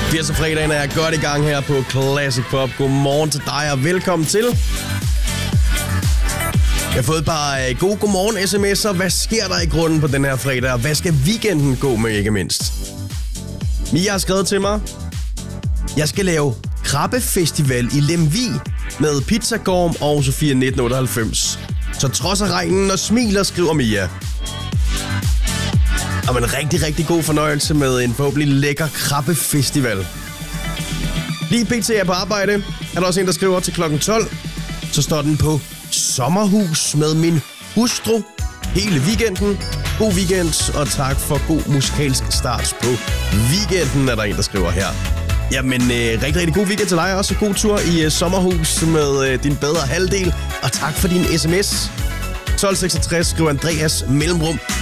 80 fredagen er godt i gang her på Classic Pop. Godmorgen til dig og velkommen til. Jeg har fået et par gode godmorgen sms'er. Hvad sker der i grunden på den her fredag? Og hvad skal weekenden gå med, ikke mindst? Mia har skrevet til mig. Jeg skal lave krabbefestival i Lemvig med Pizzagorm og Sofia 1998. Så trods af regnen og smiler, skriver Mia. Og en rigtig, rigtig god fornøjelse med en forhåbentlig lækker krabbefestival. Lige pt. Er på arbejde. Er der også en, der skriver til klokken 12. Så står den på sommerhus med min hustru hele weekenden. God weekend, og tak for god musikalsk start på weekenden, er der en, der skriver her. Jamen, rigtig, rigtig god weekend til dig også. God tur i sommerhus med din bedre halvdel. Og tak for din sms. 1266 skriver Andreas mellemrum